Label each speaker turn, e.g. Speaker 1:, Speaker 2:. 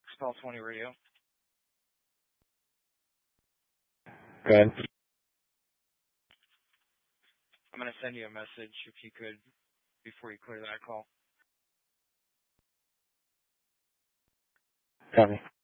Speaker 1: Spell 20 Radio.
Speaker 2: Go ahead.
Speaker 1: I'm going to send you a message if you could before you clear that call.
Speaker 2: Copy.